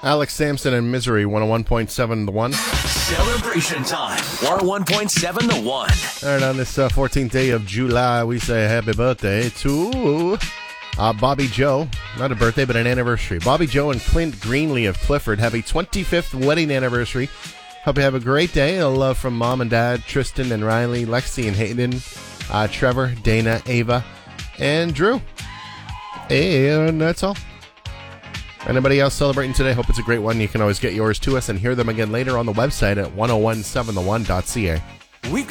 Alex Sampson and Misery, 101.7 The One. Celebration time, 101.7 The One. All right, on this 14th day of July, we say happy birthday to Bobby Joe. Not a birthday, but an anniversary. Bobby Joe and Clint Greenlee of Clifford have a 25th wedding anniversary. Hope you have a great day. A love from Mom and Dad, Tristan and Riley, Lexi and Hayden, Trevor, Dana, Ava, and Drew. And that's all. Anybody else celebrating today? Hope it's a great one. You can always get yours to us and hear them again later on the website at 1017thone.ca. We've got